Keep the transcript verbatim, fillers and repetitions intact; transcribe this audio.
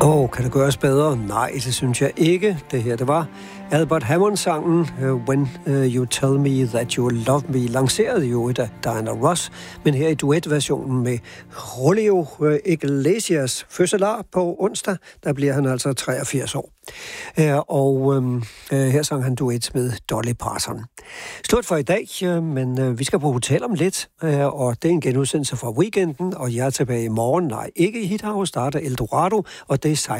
Åh, oh, kan det gøres bedre? Nej, det synes jeg ikke. Det her, det var Albert Hammond-sangen When You Tell Me That You Love Me, lanceret jo af Diana Ross, men her i duetversionen med Julio Iglesias, fødselar på onsdag, der bliver han altså treogfirs år. Og øhm, her sang han duet med Dolly Parton. Stort for i dag, men øh, vi skal på hotel om lidt, øh, og det er en genudsendelse fra weekenden, og jeg er tilbage i morgen. Nej, ikke i Hit House, starter Eldorado, og det er